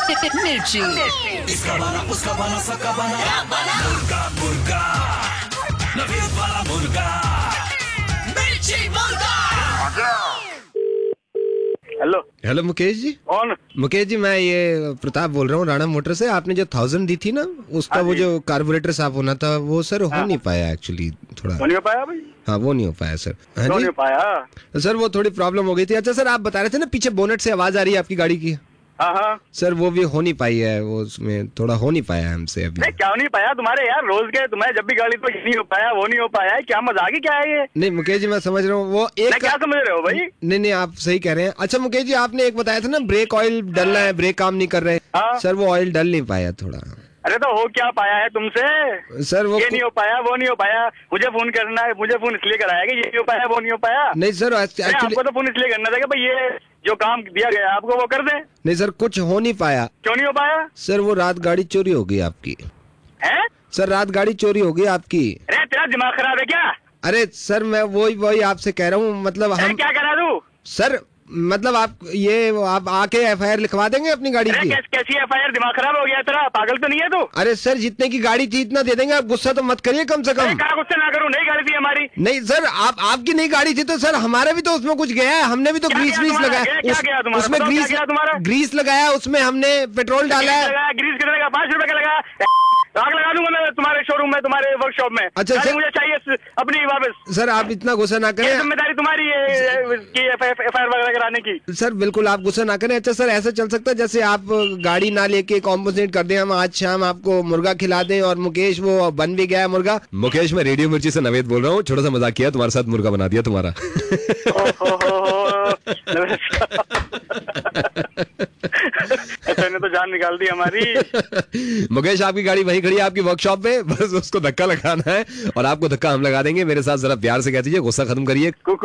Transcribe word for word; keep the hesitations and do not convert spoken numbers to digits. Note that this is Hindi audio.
मिर्ची। इसका बना उसका बना सबका बना मुर्गा मुर्गा नवीद वाला मुर्गा मिर्ची मुर्गा। Hello hello Mukesh ji. कौन? मुकेश जी मैं ये प्रताप बोल रहा हूँ राणा मोटर से। आपने जो थाउजेंड दी थी ना उसका वो जो कार्बोरेटर साफ होना था वो सर हो नहीं पाया एक्चुअली थोड़ा। वो नहीं हो पाया भाई? हाँ वो नहीं हो पाया सर। हाँ क्यों जी नहीं हो पाया? सर वो थोड़ी प्रॉब्लम हो गई थी। अच्छा सर आप बता रहे थे ना पीछे बोनेट से आवाज आ रही है आपकी गाड़ी की। हाँ हाँ सर वो भी हो नहीं पाई है, वो उसमें थोड़ा हो नहीं पाया हमसे अभी। नहीं क्या नहीं पाया तुम्हारे यार? रोज के तुम्हें जब भी गाड़ी तो ये नहीं हो पाया वो नहीं हो पाया है, क्या मजाक ही क्या है ये? नहीं मुकेश जी मैं समझ रहा हूँ वो एक नहीं, क्या समझ रहे हो भाई? नहीं नहीं आप सही कह रहे हैं। अच्छा मुकेश जी आपने एक बताया था ना ब्रेक ऑयल डलना है, ब्रेक काम नहीं कर रहे। हाँ। सर वो ऑयल डल नहीं पाया थोड़ा। अरे तो हो क्या पाया है तुमसे? सर वो ये नहीं हो पाया वो नहीं हो पाया, मुझे फोन करना है, मुझे फोन इसलिए कराया कि ये नहीं हो पाया वो नहीं हो पाया। नहीं सर नहीं, एक्चुअली आपको तो फोन इसलिए करना था कि भाई ये जो काम दिया गया आपको वो कर दें। नहीं सर कुछ हो नहीं पाया। क्यों नहीं हो पाया? सर वो रात गाड़ी चोरी हो गई आपकी। है? सर रात गाड़ी चोरी हो गई आपकी। अरे तेरा दिमाग खराब है क्या? अरे सर मैं वही वही आपसे कह रहा हूँ मतलब अरे हम क्या करा तू? सर मतलब आप ये आप आके एफ आई आर लिखवा देंगे अपनी गाड़ी अरे की। कैस, कैसी एफ आई आर? दिमाग खराब हो गया तेरा? पागल तो नहीं है तू? अरे सर जितने की गाड़ी थी इतना दे देंगे, आप गुस्सा तो मत करिए कम से अरे कम। कहा गुस्से ना करूं, नई गाड़ी थी हमारी। नहीं सर आप आपकी नई गाड़ी थी तो सर हमारा भी तो उसमें कुछ गया है, हमने भी तो क्या ग्रीस गया व्रीस तुम्हारा? लगाया क्या- क्या उस- गया तुम्हारा? उसमें बताओ क्या ग्रीस गया तुम्हारा? ग्रीस लगाया, उसमें हमने पेट्रोल डाला ग्रीस है। लगाया, ग्रीस कितने का? पाँच रुपए का लगा। आग लगा दूंगा मैं तुम्हारे शोरूम में, तुम्हारे वर्कशॉप में। अच्छा, गाड़ी सर- मुझे चाहिए अपनी वापस। सर आप इतना गुस्सा ना ये करें। जिम्मेदारी तुम्हारी है कि एफ आई आर वगैरह कराने की। सर बिल्कुल आप गुस्सा ना करें। अच्छा सर ऐसा चल सकता है जैसे आप गाड़ी ना लेके कॉम्पोजिट कर दें, हम आज शाम आपको मुर्गा खिला दें और मुकेश वो बन भी गया है मुर्गा। मुकेश मैं रेडियो मिर्ची से नवेद बोल रहा हूँ, छोटा सा मजाक किया, तुम्हारे साथ मुर्गा बना दिया तुम्हारा। ने तो जान निकाल दी हमारी। मुकेश आपकी गाड़ी वहीं खड़ी है आपकी वर्कशॉप में, बस उसको धक्का लगाना है और आपको धक्का हम लगा देंगे। मेरे साथ जरा प्यार से कह दीजिए, गुस्सा खत्म करिए।